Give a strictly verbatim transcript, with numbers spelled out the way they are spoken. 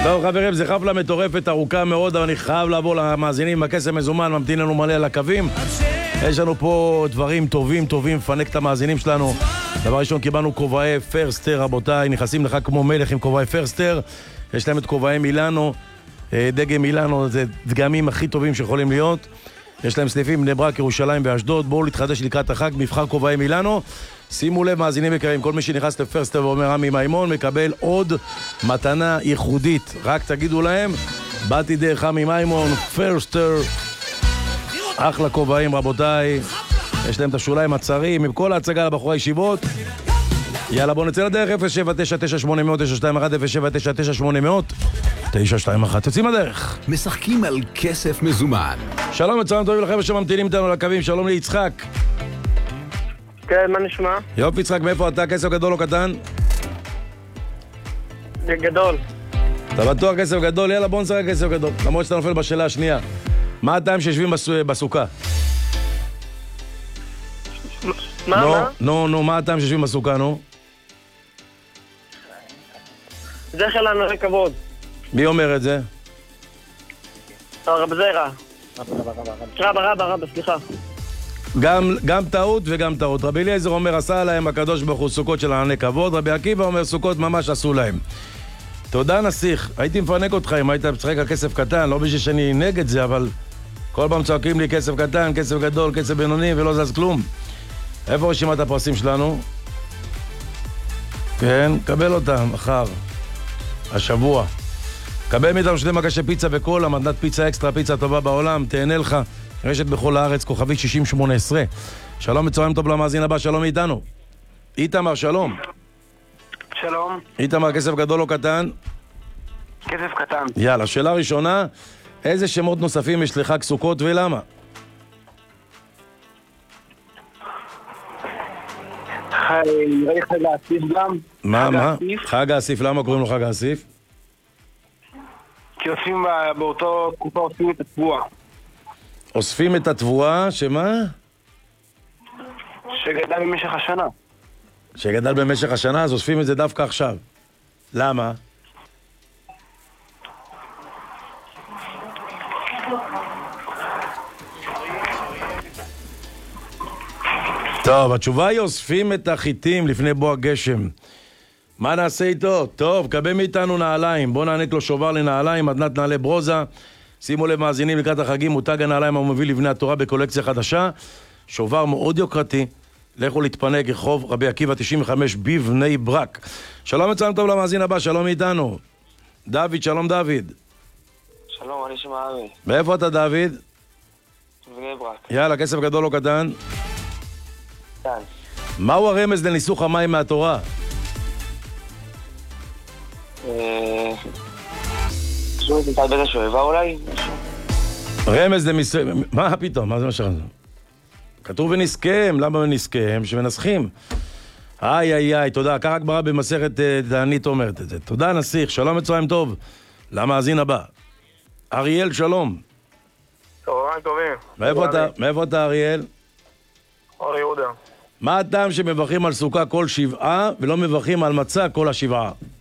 טוב חברים, זה חפלה מטורפת ארוכה מאוד, אבל אני חייב לעבור למאזינים. הכסף מזומן, ממתין לנו מלא על הקווים. יש לנו פה דברים טובים טובים, פנק את המאזינים שלנו. דבר ראשון, קיבלנו כובעי פרסטר, רבותיי, נכנסים לך כמו מלך עם כובעי פרסטר. יש להם את כובעי מילאנו, דגם מילאנו, זה דגמים הכי טובים שיכולים להיות. יש להם סניפים בני ברק, ירושלים ואשדוד. בואו להתחדש לקראת החג, מבחר כובעי מילאנו. שימו לב, מאזינים יקרים, כל מי שנכנס לפרסטר ואומר עמי מימון מקבל עוד מתנה ייחודית. רק תגידו להם, באתי דרך עמי מימון, פרסטר. אחלה כובעים רבותיי, יש להם את השוליים הצרים עם כל ההצגה לבחורי הישיבות. יאללה בואו נצא לדרך. אפס שבע תשע תשע שמונה אפס אפס תשע שתיים אחת אפס שבע תשע תשע שמונה אפס אפס תשע שתיים אחת. יוצאים לדרך. משחקים על כסף מזומן. שלום וצהריים טובים לכם שממתינים איתנו לקווים. שלום ליצחק. כן, מה נשמע? יופי יצחק, מאיפה אתה? כסף גדול או קטן? גדול. אתה בטוח כסף גדול? יאללה בוא נשחק כסף גדול, למרות שאתה נופל בשאלה השנייה. מה הטעם שיושבים בסוכה? מה, נו, מה? נו, נו, מה הטעם שיושבים בסוכה, נו? זכר לנו כבוד. מי אומר את זה? רב זרע. רבא, רבא, רבא, סליחה. גם, גם טעות וגם טעות. רבי אליעזר אומר, עשה להם הקדוש ברוך הוא סוכות של ענני כבוד. רבי עקיבא אומר, סוכות ממש עשו להם. תודה נסיך, הייתי מפנק אותך אם היית משחק על כסף קטן, לא בשביל שאני נגד זה, אבל כל פעם צועקים לי כסף קטן, כסף גדול, כסף בינוני ולא זז כלום. איפה רשימת הפרסים שלנו? כן, קבל אותה מחר, השבוע. קבל מאיתנו שתי מגשי פיצה וקולה, מתנת פיצה אקסטרה, פיצה טובה בעולם, תהנה לך. רשת בכל הארץ, כוכבית שישים שמונה עשרה. שלום וצהריים טוב למאזין הבא, שלום מאיתנו. איתמר, שלום. שלום. איתמר, כסף גדול או קטן? כסף קטן. יאללה, שאלה ראשונה, איזה שמות נוספים יש לחג סוכות ולמה? נראה חג האסיף גם. מה, מה? חג האסיף, למה קוראים לו חג האסיף? כי עושים באותו תקופה עושים את התבואה. אוספים את התבואה, שמה? שגדל במשך השנה. שגדל במשך השנה, אז אוספים את זה דווקא עכשיו. למה? טוב, התשובה היא אוספים את החיטים לפני בוא הגשם. מה נעשה איתו? טוב, קבל מאיתנו נעליים. בוא נענק לו שובר לנעליים, מתנת נעלי ברוזה. שימו לב מאזינים, לקראת החגים מותג הנעליים המוביל לבני התורה בקולקציה חדשה. שובר מאוד יוקרתי. לכו להתפנק, רחוב רבי עקיבא תשעים וחמש בבני ברק. שלום וצהריים טוב למאזין הבא, שלום איתנו. דוד, שלום דוד. שלום, אני שמע אבי. מאיפה אתה דוד? בבני ברק. יאללה, כסף גדול או קטן? קטן. מהו הרמז לניסוך המים מהתורה? אה... שוב, נתן בית השואבה אולי? רמז לניסוך... מה פתאום? מה זה מה שחזר? כתוב ונסכם, למה ונסכם? שמנסחים. איי איי איי, תודה. כך הגמרא במסכת תענית אומרת את זה. תודה נסיך, שלום וצהריים טוב. למאזין הבא. אריאל, שלום. צהריים טובים. מאיפה אתה, מאיפה אתה אריאל? אור יהודה. מה הטעם שמברכים על סוכה כל שבעה ולא מברכים על מצה כל השבעה?